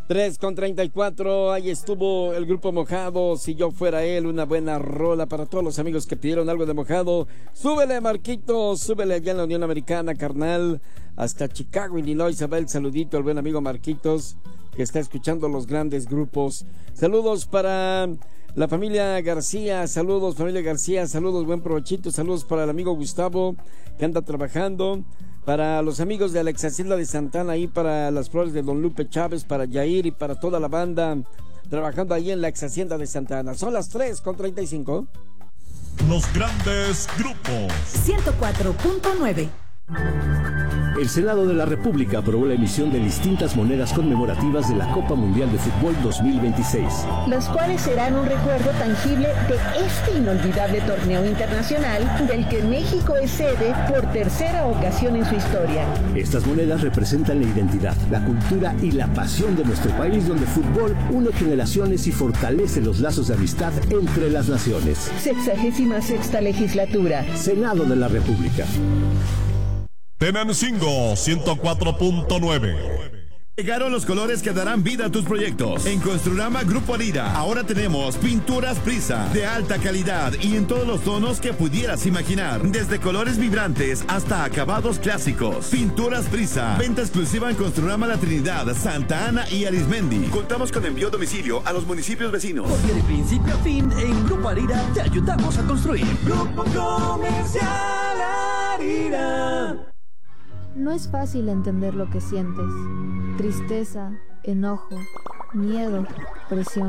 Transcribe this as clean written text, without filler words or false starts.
3:34, ahí estuvo el grupo Mojado, Si Yo Fuera Él, una buena rola para todos los amigos que pidieron algo de Mojado. Súbele, Marquitos, súbele allá en la Unión Americana, carnal, hasta Chicago, Illinois. A ver el saludito al buen amigo Marquitos, que está escuchando los grandes grupos. Saludos para la familia García, saludos familia García, saludos, buen provechito, saludos para el amigo Gustavo, que anda trabajando. Para los amigos de la ex hacienda de Santana, ahí para las flores de Don Lupe Chávez, para Yair y para toda la banda trabajando ahí en la ex hacienda de Santana. Son las 3:35. Los grandes grupos. 104.9. El Senado de la República aprobó la emisión de distintas monedas conmemorativas de la Copa Mundial de Fútbol 2026. Las cuales serán un recuerdo tangible de este inolvidable torneo internacional del que México es sede por tercera ocasión en su historia. Estas monedas representan la identidad, la cultura y la pasión de nuestro país, donde el fútbol une generaciones y fortalece los lazos de amistad entre las naciones. 66ª legislatura. Senado de la República. Tenancingo 104.9. Llegaron los colores que darán vida a tus proyectos. En Construrama Grupo Arira, ahora tenemos pinturas Prisa, de alta calidad y en todos los tonos que pudieras imaginar. Desde colores vibrantes hasta acabados clásicos. Pinturas Prisa, venta exclusiva en Construrama La Trinidad, Santa Ana y Arismendi. Contamos con envío a domicilio a los municipios vecinos. Porque de principio a fin, en Grupo Arira te ayudamos a construir. Grupo Comercial Arira. No es fácil entender lo que sientes. Tristeza, enojo, miedo, presión.